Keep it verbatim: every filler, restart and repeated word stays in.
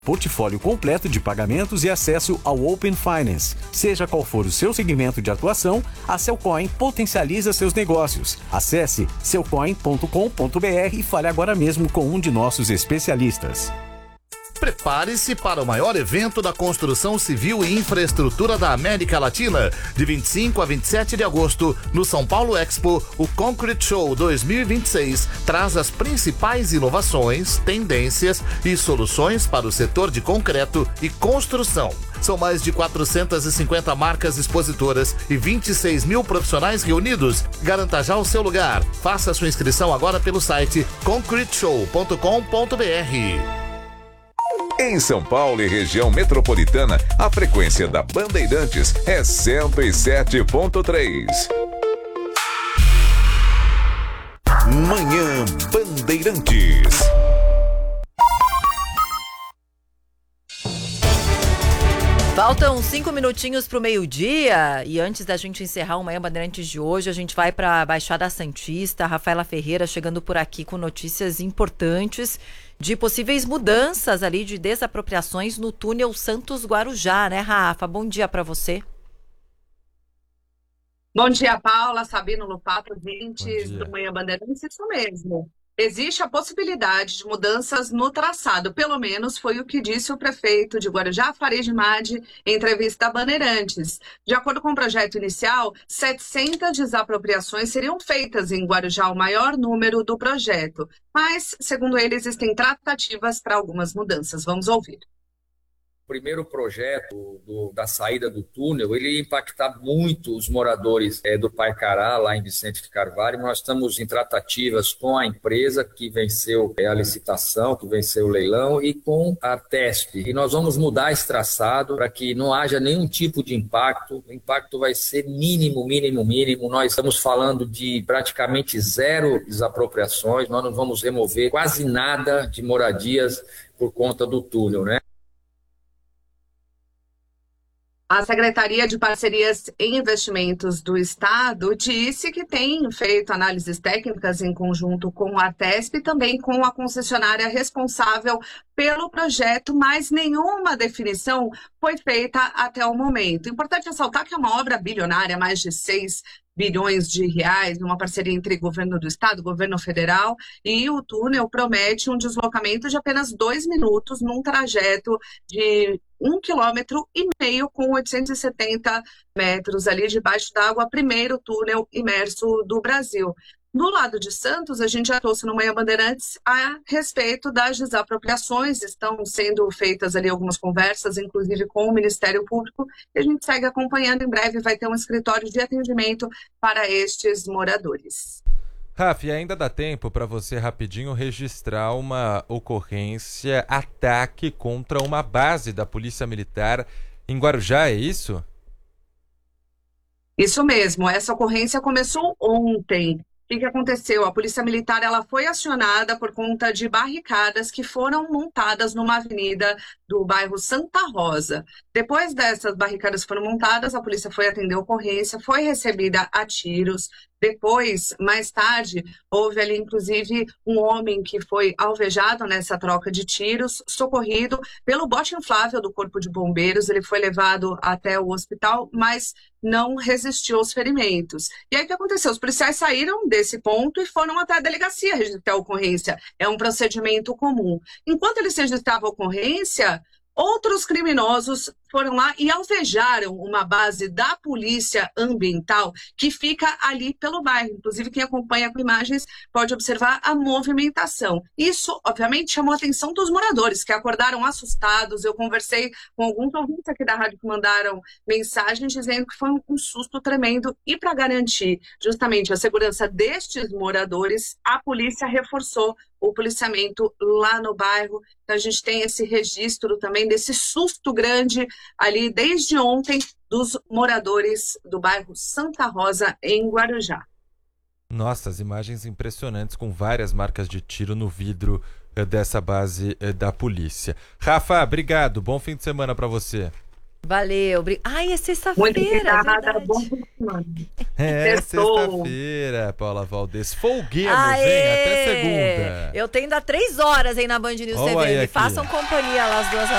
portfólio completo de pagamentos e acesso ao Open Finance. Seja qual for o seu segmento de atuação, a Cellcoin potencializa seus negócios. Acesse cellcoin ponto com ponto b r e fale agora mesmo com um de nossos especialistas. Prepare-se para o maior evento da construção civil e infraestrutura da América Latina. De vinte e cinco a vinte e sete de agosto, no São Paulo Expo, o Concrete Show dois mil e vinte e seis traz as principais inovações, tendências e soluções para o setor de concreto e construção. São mais de quatrocentas e cinquenta marcas expositoras e vinte e seis mil profissionais reunidos. Garanta já o seu lugar. Faça sua inscrição agora pelo site concrete show ponto com ponto b r. Em São Paulo e região metropolitana, a frequência da Bandeirantes é cento e sete ponto três. Manhã Bandeirantes. Faltam cinco minutinhos para o meio-dia e antes da gente encerrar o Manhã Bandeirantes de hoje, a gente vai para a Baixada Santista. A Rafaela Ferreira chegando por aqui com notícias importantes de possíveis mudanças ali de desapropriações no túnel Santos Guarujá, né, Rafa? Bom dia para você. Bom dia, Paula, Sabino, Lupato, ouvintes do Manhã Bandeirantes, isso mesmo. Existe a possibilidade de mudanças no traçado, pelo menos foi o que disse o prefeito de Guarujá, Farid Madi, em entrevista à Bandeirantes. De acordo com o projeto inicial, setecentas desapropriações seriam feitas em Guarujá, o maior número do projeto. Mas, segundo ele, existem tratativas para algumas mudanças. Vamos ouvir. O primeiro projeto do, da saída do túnel, ele ia impactar muito os moradores é, do Paicará, lá em Vicente de Carvalho. Nós estamos em tratativas com a empresa que venceu é, a licitação, que venceu o leilão, e com a TESP. E nós vamos mudar esse traçado para que não haja nenhum tipo de impacto. O impacto vai ser mínimo, mínimo, mínimo. Nós estamos falando de praticamente zero desapropriações. Nós não vamos remover quase nada de moradias por conta do túnel, né? A Secretaria de Parcerias e Investimentos do Estado disse que tem feito análises técnicas em conjunto com a TESP e também com a concessionária responsável pelo projeto, mas nenhuma definição foi feita até o momento. Importante ressaltar que é uma obra bilionária, mais de seis bilhões de reais, numa parceria entre governo do estado, governo federal, e o túnel promete um deslocamento de apenas dois minutos num trajeto de um quilômetro e meio com oitocentos e setenta metros ali debaixo d'água, primeiro túnel imerso do Brasil. Do lado de Santos, a gente já trouxe no Manhã Bandeirantes a respeito das desapropriações. Estão sendo feitas ali algumas conversas, inclusive com o Ministério Público, e a gente segue acompanhando. Em breve vai ter um escritório de atendimento para estes moradores. Rafa, e ainda dá tempo para você rapidinho registrar uma ocorrência, ataque contra uma base da Polícia Militar em Guarujá, é isso? Isso mesmo, essa ocorrência começou ontem. O que aconteceu? A Polícia Militar ela foi acionada por conta de barricadas que foram montadas numa avenida do bairro Santa Rosa. Depois dessas barricadas foram montadas, a polícia foi atender a ocorrência, foi recebida a tiros. Depois, mais tarde, houve ali, inclusive, um homem que foi alvejado nessa troca de tiros, socorrido pelo bote inflável do Corpo de Bombeiros. Ele foi levado até o hospital, mas não resistiu aos ferimentos. E aí o que aconteceu? Os policiais saíram desse ponto e foram até a delegacia registrar a ocorrência. É um procedimento comum. Enquanto eles registravam a ocorrência, outros criminosos foram lá e alvejaram uma base da Polícia Ambiental que fica ali pelo bairro. Inclusive, quem acompanha com imagens pode observar a movimentação. Isso, obviamente, chamou a atenção dos moradores, que acordaram assustados. Eu conversei com alguns ouvintes aqui da rádio que mandaram mensagens dizendo que foi um susto tremendo. E para garantir justamente a segurança destes moradores, a polícia reforçou o policiamento lá no bairro. Então, a gente tem esse registro também desse susto grande ali desde ontem dos moradores do bairro Santa Rosa, em Guarujá. Nossa, as imagens impressionantes com várias marcas de tiro no vidro eh, dessa base eh, da polícia. Rafa, obrigado. Bom fim de semana para você. Valeu. Bri... Ai, é Muito sexta-feira, é obrigada. verdade. Bom fim de semana. É, Sextou. sexta-feira, Paula Valdez. Folguemos, Aê! hein? Até segunda. Eu tenho ainda três horas aí na Band News Olha aí T V. Me aqui. façam companhia lá às duas